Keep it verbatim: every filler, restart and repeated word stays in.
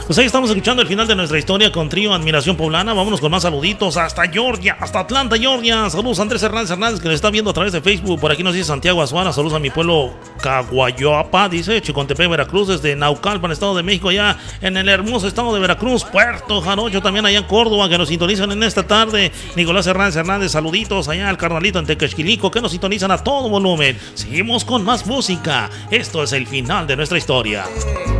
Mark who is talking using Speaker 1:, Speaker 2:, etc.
Speaker 1: Pues ahí estamos escuchando el final de nuestra historia con Trío Admiración Poblana. Vámonos con más saluditos hasta Georgia, hasta Atlanta, Georgia. Saludos a Andrés Hernández Hernández, que nos está viendo a través de Facebook. Por aquí nos dice Santiago Azuara. Saludos a mi pueblo Caguayoapa, dice Chicontepec, Veracruz, desde Naucalpan, Estado de México, allá en el hermoso estado de Veracruz. Puerto Jarocho, también allá en Córdoba, que nos sintonizan en esta tarde. Nicolás Hernández Hernández, saluditos allá al carnalito en Tequesquilico, que nos sintonizan a todo volumen. Seguimos con más música. Esto es el final de nuestra historia.